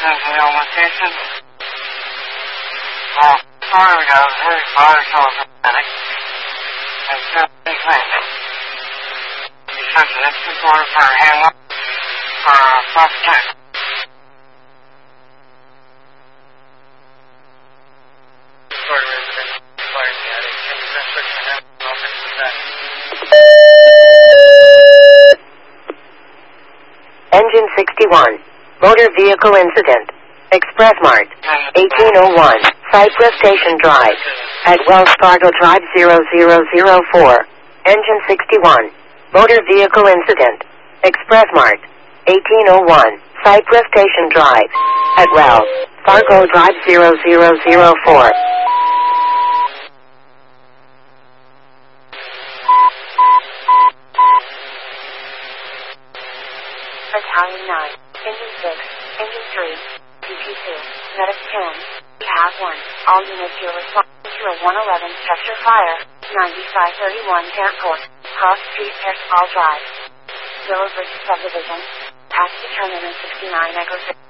Centennial location. Well, sorry we got a very fire telekinetic. And Japanese landing. He says the next report for handler for flight check. Sorry, resident. Fire kinetic. Can you transfer to him? I'll fix the back. Engine 61. Motor vehicle incident. Express Mart. 1801. Cypress Station Drive. At Wells Fargo Drive 0004. Engine 61. Motor vehicle incident. Express Mart. 1801. Cypress Station Drive. At Wells Fargo Drive 0004. Battalion 9, Engine 6, Engine 3, DP2, Medic 10, Behalf 1. All units here responding to a 111 structure fire, 9531 Parent Court, Cross Street, Pearsall Drive. Willow Bridge Subdivision, past the terminus 69 Echo 6.